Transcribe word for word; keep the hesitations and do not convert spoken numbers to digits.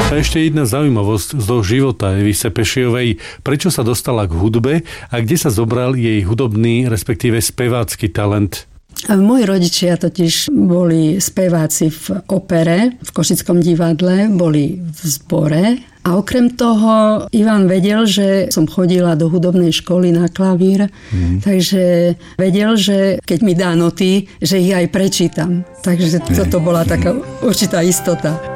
A ešte jedna zaujímavosť z toho života Evy Sepešijovej. Prečo sa dostala k hudbe a kde sa zobral jej hudobný, respektíve spevácky talent? Moji rodičia totiž boli speváci v opere, v Košickom divadle, boli v zbore. A okrem toho Ivan vedel, že som chodila do hudobnej školy na klavír, mm. takže vedel, že keď mi dá noty, že ich aj prečítam. Takže toto bola taká určitá istota.